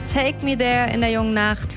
Take Me There in der jungen Nacht,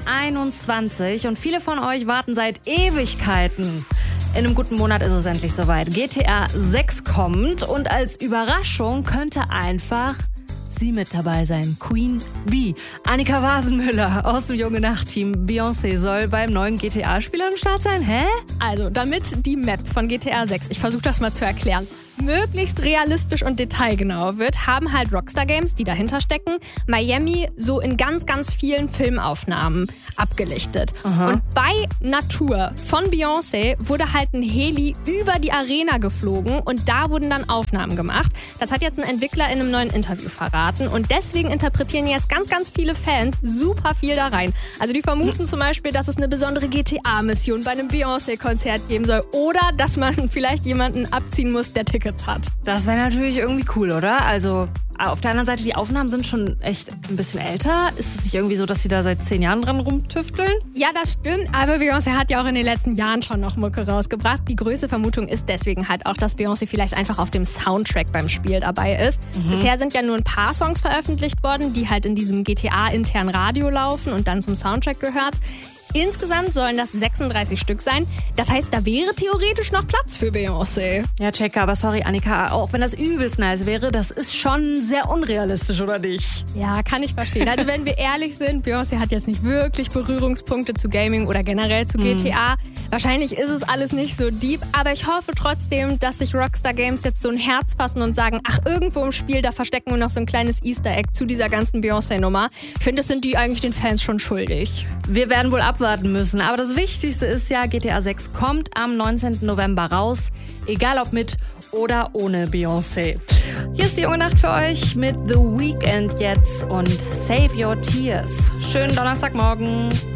4:21 Uhr. Und viele von euch warten seit Ewigkeiten. In einem guten Monat ist es endlich soweit. GTA 6 kommt und als Überraschung könnte einfach sie mit dabei sein. Queen Bee. Annika Wasenmüller aus dem Junge Nacht-Team. Beyoncé soll beim neuen GTA-Spiel am Start sein. Hä? Also, damit die Map von GTA 6, ich versuche das mal zu erklären, möglichst realistisch und detailgenau wird, haben halt Rockstar Games, die dahinter stecken, Miami so in ganz, ganz vielen Filmaufnahmen abgelichtet. Aha. Und bei Natur von Beyoncé wurde halt ein Heli über die Arena geflogen und da wurden dann Aufnahmen gemacht. Das hat jetzt ein Entwickler in einem neuen Interview verraten und deswegen interpretieren jetzt ganz, ganz viele Fans super viel da rein. Also die vermuten zum Beispiel, dass es eine besondere GTA-Mission bei einem Beyoncé-Konzert geben soll oder dass man vielleicht jemanden abziehen muss, der Tickets hat. Das wäre natürlich irgendwie cool, oder? Also auf der anderen Seite, die Aufnahmen sind schon echt ein bisschen älter. Ist es nicht irgendwie so, dass sie da seit 10 Jahren dran rumtüfteln? Ja, das stimmt, aber Beyoncé hat ja auch in den letzten Jahren schon noch Mucke rausgebracht. Die größte Vermutung ist deswegen halt auch, dass Beyoncé vielleicht einfach auf dem Soundtrack beim Spiel dabei ist. Bisher sind ja nur ein paar Songs veröffentlicht worden, die halt in diesem GTA-internen Radio laufen und dann zum Soundtrack gehört. Insgesamt sollen das 36 Stück sein. Das heißt, da wäre theoretisch noch Platz für Beyoncé. Ja, checker, aber sorry, Annika, auch wenn das übelst nice wäre, das ist schon sehr unrealistisch, oder nicht? Ja, kann ich verstehen. Also wenn wir ehrlich sind, Beyoncé hat jetzt nicht wirklich Berührungspunkte zu Gaming oder generell zu GTA. Wahrscheinlich ist es alles nicht so deep, aber ich hoffe trotzdem, dass sich Rockstar Games jetzt so ein Herz fassen und sagen, ach, irgendwo im Spiel, da verstecken wir noch so ein kleines Easter Egg zu dieser ganzen Beyoncé-Nummer. Ich finde, das sind die eigentlich den Fans schon schuldig. Wir werden wohl abwarten müssen, aber das Wichtigste ist ja, GTA 6 kommt am 19. November raus, egal ob mit oder ohne Beyoncé. Hier ist die Junge Nacht für euch mit The Weeknd jetzt und Save Your Tears. Schönen Donnerstagmorgen.